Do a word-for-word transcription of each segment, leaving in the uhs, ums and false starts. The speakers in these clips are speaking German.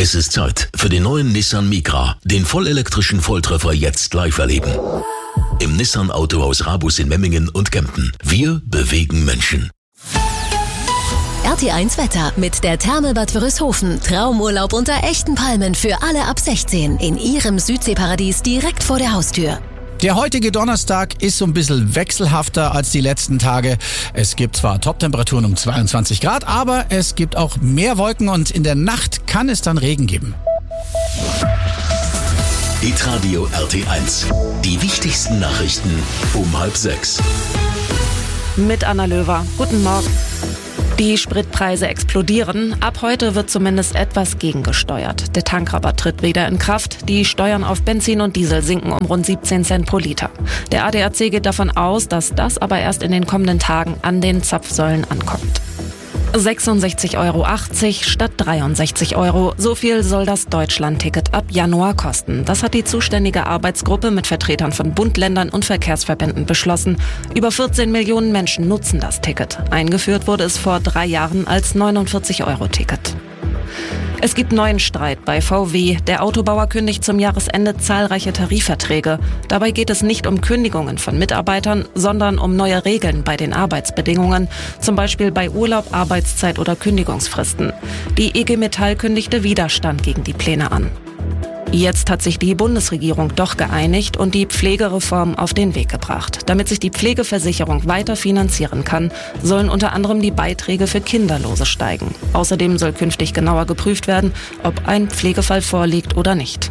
Es ist Zeit für den neuen Nissan Micra, den vollelektrischen Volltreffer jetzt live erleben. Im Nissan Autohaus Rabus in Memmingen und Kempten. Wir bewegen Menschen. R T eins Wetter mit der Therme Bad Wörishofen. Traumurlaub unter echten Palmen für alle ab sechzehn in Ihrem Südseeparadies direkt vor der Haustür. Der heutige Donnerstag ist so ein bisschen wechselhafter als die letzten Tage. Es gibt zwar Toptemperaturen um zweiundzwanzig Grad, aber es gibt auch mehr Wolken und in der Nacht kann es dann Regen geben. Hitradio R T eins. Die wichtigsten Nachrichten um halb sechs. Mit Anna Löwer. Guten Morgen. Die Spritpreise explodieren. Ab heute wird zumindest etwas gegengesteuert. Der Tankrabatt tritt wieder in Kraft. Die Steuern auf Benzin und Diesel sinken um rund siebzehn Cent pro Liter. Der A D A C geht davon aus, dass das aber erst in den kommenden Tagen an den Zapfsäulen ankommt. sechsundsechzig Euro achtzig statt dreiundsechzig Euro. So viel soll das Deutschland-Ticket ab Januar kosten. Das hat die zuständige Arbeitsgruppe mit Vertretern von Bund, Ländern und Verkehrsverbänden beschlossen. Über vierzehn Millionen Menschen nutzen das Ticket. Eingeführt wurde es vor drei Jahren als neunundvierzig Euro Ticket. Es gibt neuen Streit bei V W. Der Autobauer kündigt zum Jahresende zahlreiche Tarifverträge. Dabei geht es nicht um Kündigungen von Mitarbeitern, sondern um neue Regeln bei den Arbeitsbedingungen, zum Beispiel bei Urlaub, Arbeitszeit oder Kündigungsfristen. Die I G Metall kündigte Widerstand gegen die Pläne an. Jetzt hat sich die Bundesregierung doch geeinigt und die Pflegereform auf den Weg gebracht. Damit sich die Pflegeversicherung weiter finanzieren kann, sollen unter anderem die Beiträge für Kinderlose steigen. Außerdem soll künftig genauer geprüft werden, ob ein Pflegefall vorliegt oder nicht.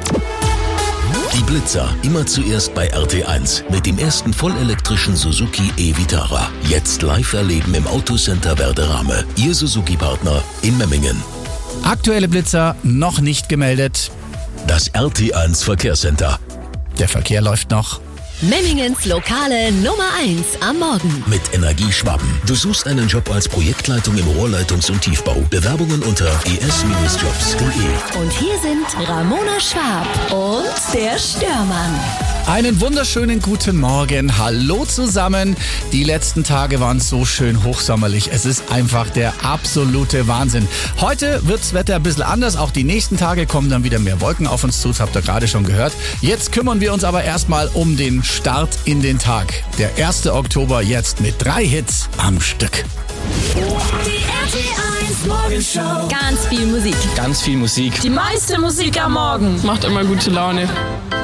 Die Blitzer immer zuerst bei R T eins mit dem ersten vollelektrischen Suzuki e-Vitara. Jetzt live erleben im Autocenter Werderame. Ihr Suzuki-Partner in Memmingen. Aktuelle Blitzer noch nicht gemeldet. Das R T eins Verkehrscenter. Der Verkehr läuft noch. Memmingens lokale Nummer eins am Morgen. Mit Energie Schwaben. Du suchst einen Job als Projektleitung im Rohrleitungs- und Tiefbau. Bewerbungen unter e s jobs punkt d e. Und hier sind Ramona Schwab und der Störmann. Einen wunderschönen guten Morgen. Hallo zusammen. Die letzten Tage waren so schön hochsommerlich. Es ist einfach der absolute Wahnsinn. Heute wird's Wetter ein bisschen anders. Auch die nächsten Tage kommen dann wieder mehr Wolken auf uns zu. Das habt ihr gerade schon gehört. Jetzt kümmern wir uns aber erstmal um den Start in den Tag. Der erste Oktober jetzt mit drei Hits am Stück. Die R T eins Morgenshow. Ganz viel Musik. Ganz viel Musik. Die meiste Musik am Morgen. Macht immer gute Laune.